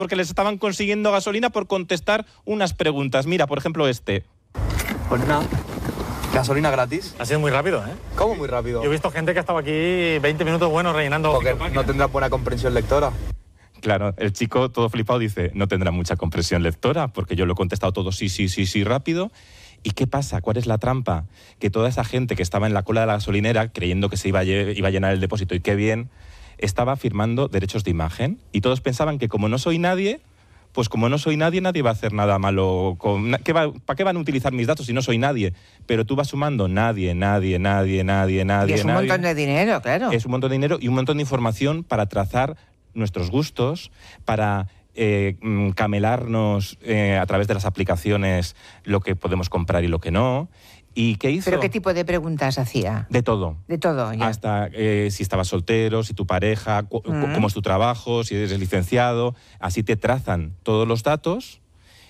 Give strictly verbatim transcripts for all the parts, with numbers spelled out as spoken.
porque les estaban consiguiendo gasolina por contestar unas preguntas. Mira, por ejemplo, este. Pues nada, gasolina gratis. Ha sido muy rápido, ¿eh? ¿Cómo muy rápido? Yo he visto gente que ha estado aquí veinte minutos buenos rellenando... Porque no tendrá buena comprensión lectora. Claro, el chico todo flipado dice, no tendrá mucha comprensión lectora, porque yo lo he contestado todo sí, sí, sí, sí, rápido. ¿Y qué pasa? ¿Cuál es la trampa? Que toda esa gente que estaba en la cola de la gasolinera, creyendo que se iba a, iba a llenar el depósito, y qué bien, estaba firmando derechos de imagen. Y todos pensaban que como no soy nadie, pues como no soy nadie, nadie va a hacer nada malo. Con, ¿qué va, ¿Para qué van a utilizar mis datos si no soy nadie? Pero tú vas sumando nadie, nadie, nadie, nadie, nadie, Y es un nadie. montón de dinero, claro. Es un montón de dinero y un montón de información para trazar nuestros gustos, para eh, camelarnos eh, a través de las aplicaciones lo que podemos comprar y lo que no. ¿Y qué hizo? ¿Pero qué tipo de preguntas hacía? De todo. De todo, ya. Hasta eh, si estabas soltero, si tu pareja, cu Mm. cómo es tu trabajo, si eres licenciado. Así te trazan todos los datos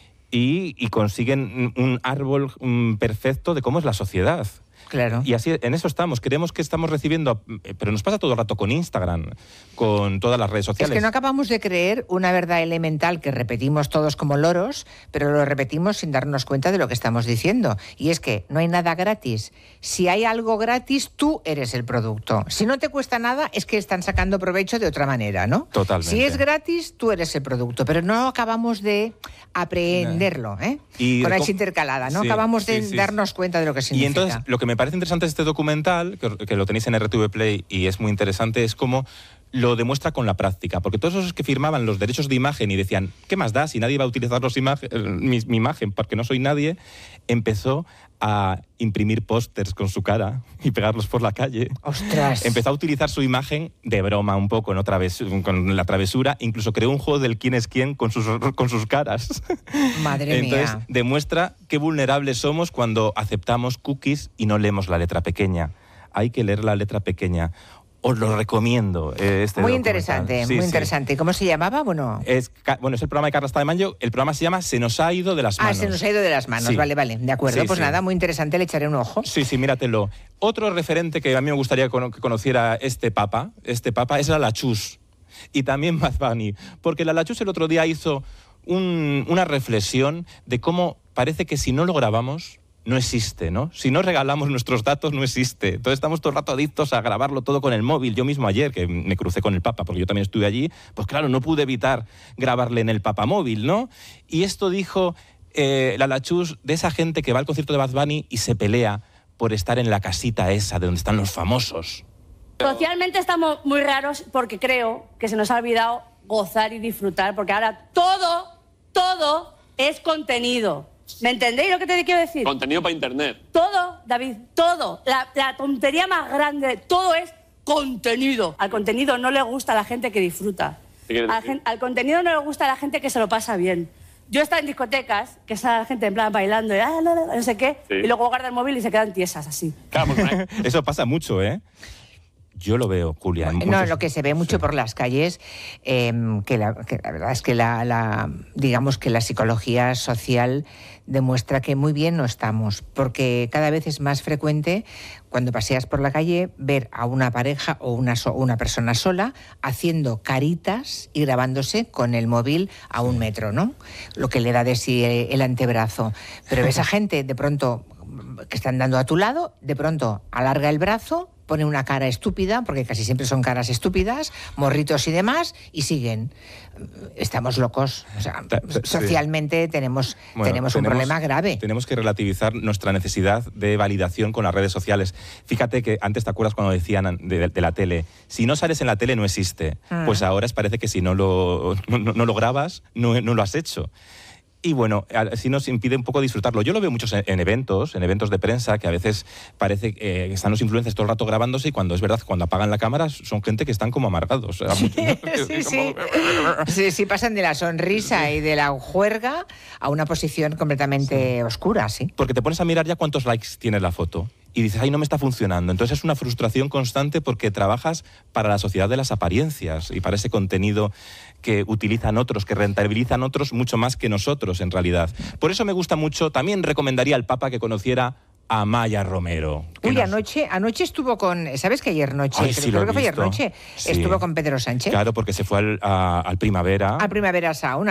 y, y consiguen un árbol um, perfecto de cómo es la sociedad. Claro. Y así en eso estamos. Creemos que estamos recibiendo, pero nos pasa todo el rato con Instagram, con todas las redes sociales. Es que no acabamos de creer una verdad elemental que repetimos todos como loros, pero lo repetimos sin darnos cuenta de lo que estamos diciendo. Y es que no hay nada gratis. Si hay algo gratis, tú eres el producto. Si no te cuesta nada, es que están sacando provecho de otra manera, ¿no? Totalmente. Si es gratis, tú eres el producto. Pero no acabamos de aprehenderlo, ¿eh? Y con la com- H intercalada. No Sí, acabamos de sí, sí, darnos sí. cuenta de lo que Y significa. entonces, lo que me parece interesante de este documental, que, que lo tenéis en R T V Play y es muy interesante, es cómo lo demuestra con la práctica. Porque todos esos que firmaban los derechos de imagen y decían, ¿qué más da si nadie va a utilizar los imagen, mi, mi imagen porque no soy nadie? Empezó a imprimir pósters con su cara y pegarlos por la calle. ¡Ostras! Empezó a utilizar su imagen de broma un poco, ¿no? Traves, con la travesura. Incluso creó un juego del quién es quién con sus, con sus caras. Madre Entonces, mía. demuestra qué vulnerables somos cuando aceptamos cookies y no leemos la letra pequeña. Hay que leer la letra pequeña. Os lo recomiendo. Eh, este Muy documental. interesante, Sí, muy sí. interesante. ¿Cómo se llamaba? Bueno, Es, ca- bueno, es el programa de Carla Tamayo. El programa se llama Se nos ha ido de las ah, manos. se nos ha ido de las manos. Sí. Vale, vale. De acuerdo. Sí, pues sí. nada, muy interesante. Le echaré un ojo. Sí, sí, míratelo. Otro referente que a mí me gustaría cono- que conociera este papa, este papa es la Lachus. Y también Bad Bunny. Porque la Lachus el otro día hizo un- una reflexión de cómo parece que si no lo grabamos, no existe, ¿no? Si no regalamos nuestros datos, no existe. Entonces estamos todo el rato adictos a grabarlo todo con el móvil. Yo mismo ayer, que me crucé con el Papa, porque yo también estuve allí, pues claro, no pude evitar grabarle en el Papa móvil, ¿no? Y esto dijo eh, la Lachus de esa gente que va al concierto de Bad Bunny y se pelea por estar en la casita esa de donde están los famosos. Socialmente estamos muy raros porque creo que se nos ha olvidado gozar y disfrutar, porque ahora todo, todo es contenido. ¿Me entendéis lo que te quiero decir? Contenido para internet. Todo, David, todo. La, la tontería más grande, todo es contenido. Al contenido no le gusta a la gente que disfruta. ¿Qué quieres Al, decir? gen- al contenido no le gusta a la gente que se lo pasa bien. Yo he estado en discotecas, que está la gente en plan bailando, y, ah, no, no, no sé qué, Sí. y luego guarda el móvil y se quedan tiesas así. Claro, porque Eso pasa mucho, ¿eh? Yo lo veo, Julia. en No, muchos- lo que se ve mucho Sí. por las calles, eh, que, la, que la verdad es que la, la- digamos que la psicología social demuestra que muy bien no estamos, porque cada vez es más frecuente cuando paseas por la calle ver a una pareja o una, so- una persona sola haciendo caritas y grabándose con el móvil a un metro, ¿no? Lo que le da de sí el antebrazo. Pero ves a gente de pronto que están dando a tu lado, de pronto alarga el brazo, pone una cara estúpida, porque casi siempre son caras estúpidas, morritos y demás, y siguen. Estamos locos. O sea, Ta- ta- sí. socialmente tenemos, Bueno, tenemos un problema grave. Tenemos que relativizar nuestra necesidad de validación con las redes sociales. Fíjate que antes te acuerdas cuando decían de, de la tele, si no sales en la tele no existe. Mm. Pues ahora es parece que si no lo, no, no- no lo grabas, no, no lo has hecho. Y bueno, así nos impide un poco disfrutarlo. Yo lo veo muchos en, en eventos, en eventos de prensa, que a veces parece eh, que están los influencers todo el rato grabándose y cuando es verdad, cuando apagan la cámara, son gente que están como amargados. O sea, mucho- Sí, sí. Sí, sí, pasan de la sonrisa y de la juerga a una posición completamente oscura, sí. Porque te pones a mirar ya cuántos likes tiene la foto y dices, ay, no me está funcionando. Entonces es una frustración constante porque trabajas para la sociedad de las apariencias y para ese contenido que utilizan otros, que rentabilizan otros mucho más que nosotros en realidad. Por eso me gusta mucho, también recomendaría al Papa que conociera Amaya Romero. que Uy, nos- anoche, anoche estuvo con... ¿Sabes que ayer noche? Ay, creo sí, lo creo he que fue ayer visto. noche. Sí. Estuvo con Pedro Sánchez. Claro, porque se fue al, a- al Primavera. A Primavera Sound.